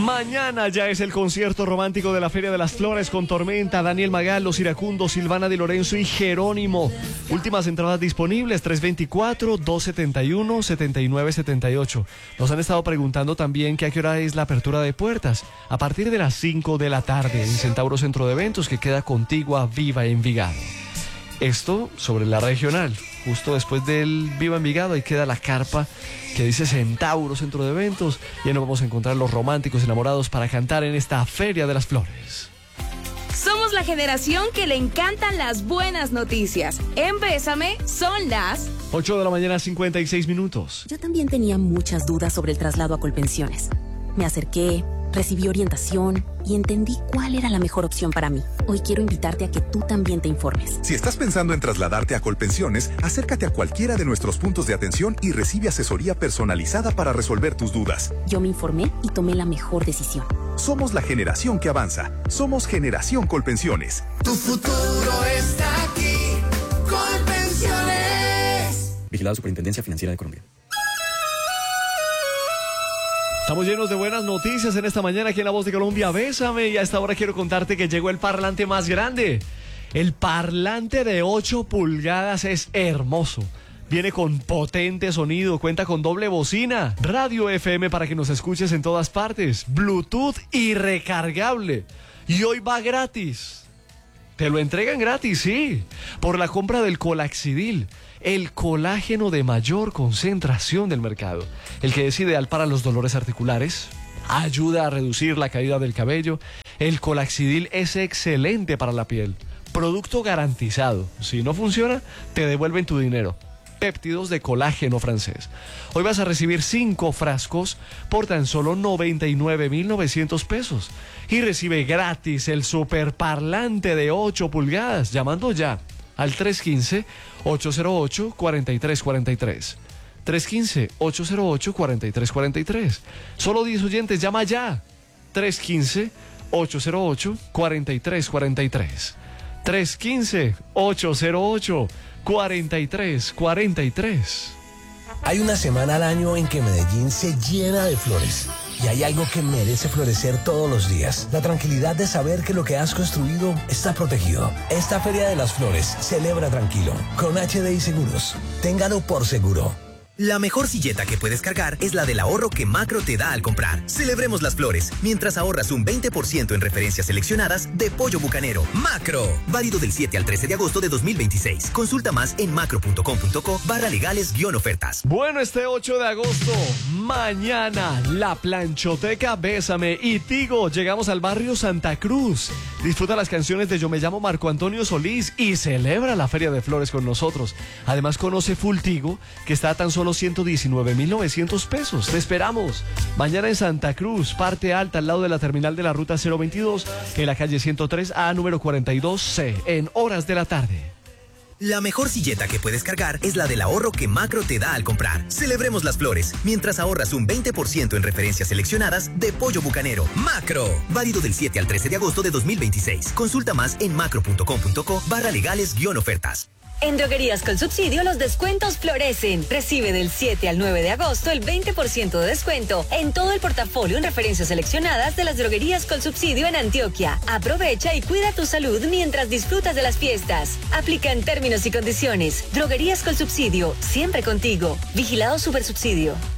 Mañana ya es el concierto romántico de la Feria de las Flores con Tormenta, Daniel Magal, Los Iracundos, Silvana Di Lorenzo y Jerónimo. Últimas entradas disponibles, 324-271-7978. Nos han estado preguntando también que a qué hora es la apertura de puertas. A partir de las 5 de la tarde en Centauro Centro de Eventos, que queda contigua a Viva Envigado. Esto sobre la regional. Justo después del Viva Envigado, ahí queda la carpa que dice Centauro Centro de Eventos. Y ahí nos vamos a encontrar los románticos enamorados para cantar en esta Feria de las Flores. Somos la generación que le encantan las buenas noticias. En Bésame son las 8 de la mañana, 56 minutos. Yo también tenía muchas dudas sobre el traslado a Colpensiones. Me acerqué, recibí orientación y entendí cuál era la mejor opción para mí. Hoy quiero invitarte a que tú también te informes. Si estás pensando en trasladarte a Colpensiones, acércate a cualquiera de nuestros puntos de atención y recibe asesoría personalizada para resolver tus dudas. Yo me informé y tomé la mejor decisión. Somos la generación que avanza. Somos Generación Colpensiones. Tu futuro está aquí. Colpensiones. Vigilado Superintendencia Financiera de Colombia. Estamos llenos de buenas noticias en esta mañana aquí en La Voz de Colombia. Bésame, y a esta hora quiero contarte que llegó el parlante más grande. El parlante de 8 pulgadas es hermoso. Viene con potente sonido, cuenta con doble bocina, radio FM para que nos escuches en todas partes, Bluetooth y recargable. Y hoy va gratis. Te lo entregan gratis, sí, por la compra del Colaxidil, el colágeno de mayor concentración del mercado, el que es ideal para los dolores articulares, ayuda a reducir la caída del cabello. El Colaxidil es excelente para la piel, producto garantizado. Si no funciona, te devuelven tu dinero. Péptidos de colágeno francés. Hoy vas a recibir 5 frascos por tan solo 99.900 pesos. Y recibe gratis el superparlante de 8 pulgadas, llamando ya al 315-808-4343. 315-808-4343. Solo 10 oyentes, llama ya. 315-808-4343. 315-808-4343. Hay una semana al año en que Medellín se llena de flores. Y hay algo que merece florecer todos los días. La tranquilidad de saber que lo que has construido está protegido. Esta Feria de las Flores celebra tranquilo. Con HDI Seguros. Téngalo por seguro. La mejor silleta que puedes cargar es la del ahorro que Macro te da al comprar. Celebremos las flores mientras ahorras un 20% en referencias seleccionadas de Pollo Bucanero. Macro. Válido del 7 al 13 de agosto de 2026. Consulta más en macro.com.co/legales-ofertas. Bueno, este 8 de agosto, mañana, la Planchoteca Bésame y Tigo. Llegamos al barrio Santa Cruz. Disfruta las canciones de Yo me llamo Marco Antonio Solís y celebra la Feria de Flores con nosotros. Además, conoce Full Tigo, que está a tan solo 119.900 pesos. Te esperamos mañana en Santa Cruz, parte alta, al lado de la terminal de la ruta 022, en la calle 103A, número 42C, en horas de la tarde. La mejor silleta que puedes cargar es la del ahorro que Macro te da al comprar. Celebremos las flores mientras ahorras un 20% en referencias seleccionadas de Pollo Bucanero. Macro. Válido del 7 al 13 de agosto de 2026. Consulta más en macro.com.co/legales-ofertas. En Droguerías con Subsidio los descuentos florecen. Recibe del 7 al 9 de agosto el 20% de descuento en todo el portafolio en referencias seleccionadas de las Droguerías con Subsidio en Antioquia. Aprovecha y cuida tu salud mientras disfrutas de las fiestas. Aplican términos y condiciones. Droguerías con Subsidio, siempre contigo. Vigilado Supersubsidio.